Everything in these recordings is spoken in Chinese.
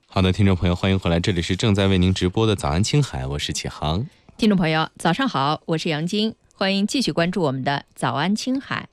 好的，听众朋友，欢迎回来，这里是正在为您直播的早安青海，我是启航。 听众朋友，早上好，我是杨晶，欢迎继续关注我们的早安青海。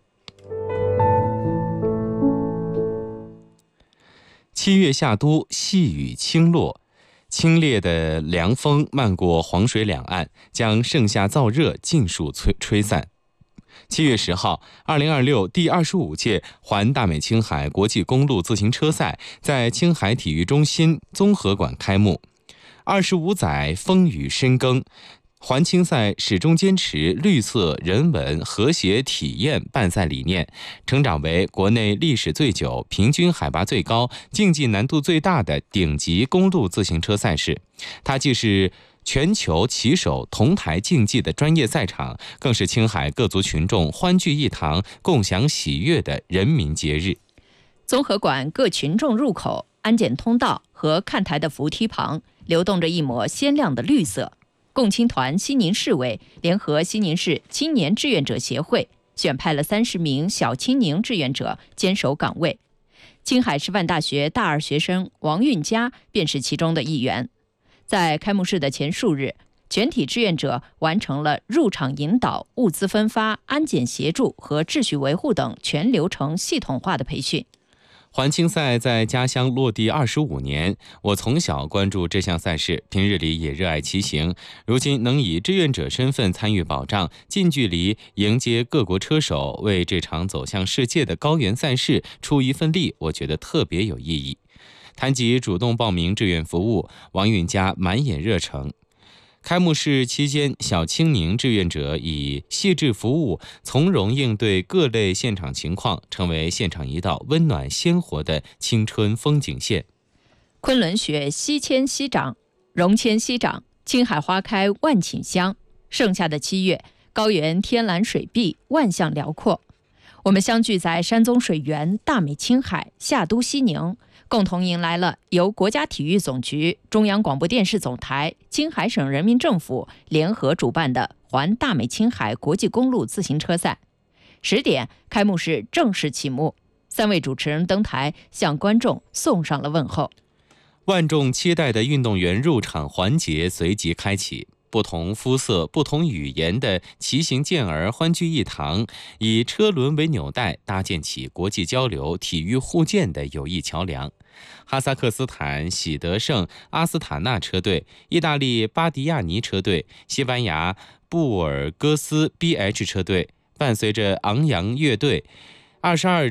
7月夏都，细雨轻落，清冽的凉风漫过黄水两岸，将盛夏燥热尽数吹散。7月10号，2026第25届环大美青海国际公路自行车赛在青海体育中心综合馆开幕。25载风雨深耕，环青赛始终坚持绿色、人文、和谐体验办赛理念，成长为国内历史最久、平均海拔最高、竞技难度最大的顶级公路自行车赛事。它既是全球骑手同台竞技的专业赛场，更是青海各族群众欢聚一堂、共享喜悦的人民节日。 综合馆各群众入口、安检通道和看台的扶梯旁，流动着一抹鲜亮的绿色。共青团西宁市委联合西宁市青年志愿者协会选派了30名小青宁志愿者坚守岗位。青海师范大学大二学生王运佳便是其中的一员。在开幕式的前数日，全体志愿者完成了入场引导、物资分发、安检协助和秩序维护等全流程系统化的培训。 环青赛在家乡落地25年，我从小关注这项赛事，平日里也热爱骑行。如今能以志愿者身份参与保障，近距离迎接各国车手，为这场走向世界的高原赛事出一份力，我觉得特别有意义。谈及主动报名志愿服务，王运佳满眼热诚。开幕式期间，小青宁志愿者以细致服务、从容应对各类现场情况，成为现场一道温暖鲜活的青春风景线。 昆仑雪西迁西长，荣迁西长，青海花开万顷香。盛夏的7月，高原天蓝水碧，万象辽阔。我们相聚在山宗水源、大美青海、夏都西宁，共同迎来了由国家体育总局、中央广播电视总台、青海省人民政府联合主办的环大美青海国际公路自行车赛。10点，开幕式正式启幕，3位主持人登台向观众送上了问候。 万众期待的运动员入场环节随即开启。不同肤色、不同语言的骑行健儿欢聚一堂，以车轮为纽带，搭建起国际交流、体育互鉴的友谊桥梁。哈萨克斯坦喜德盛阿斯塔纳车队、意大利巴迪亚尼车队、西班牙布尔戈斯 BH 车队，伴随着昂扬乐队，22